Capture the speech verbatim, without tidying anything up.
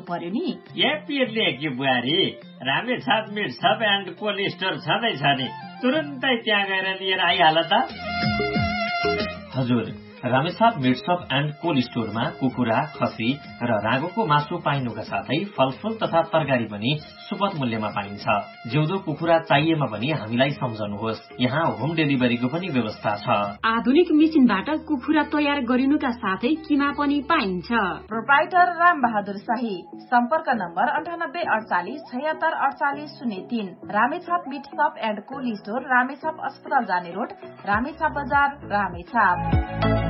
पर्यो नि। ए पिरले कि बुहारी, Ramechhap meet sub and cold store छँदैछ नि, तुरुन्तै त्यहाँ गएर लिएर आइहाल त। हजुर, रामेछाप मिट शप एन्ड कोल्ड स्टोरमा कुखुरा, खसी र राँगोको मासु पाइनुका साथै फलफूल तथा तरकारी पनि सुपथ मूल्यमा पाइन्छ। जिउँदो कुखुरा चाहिएमा पनि हामीलाई सम्झनुहोस्, यहाँ होम डेलिभरीको पनि व्यवस्था छ। आधुनिक मेसिनबाट कुखुरा तयार गरिनुका साथै किमा पनि पाइन्छ। प्रोप्राइटर राम बहादुर शाही, सम्पर्क नम्बर अन्ठानब्बे अडचालिस छयत्तर अडचालिस शून्य तीन। रामेछाप मिट शप एन्ड कोल्ड स्टोर, रामेछाप अस्पताल जाने रोड, रामेछाप बजार, रामेछाप।